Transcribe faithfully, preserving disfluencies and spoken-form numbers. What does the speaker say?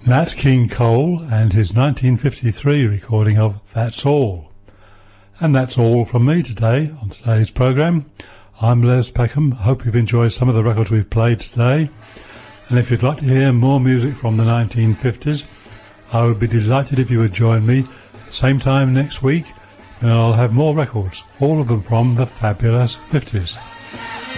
Nat King Cole and his nineteen fifty-three recording of That's All. And that's all from me today on today's programme. I'm Les Peckham. Hope you've enjoyed some of the records we've played today. And if you'd like to hear more music from the nineteen fifties, I would be delighted if you would join me at the same time next week, when I'll have more records, all of them from the fabulous fifties.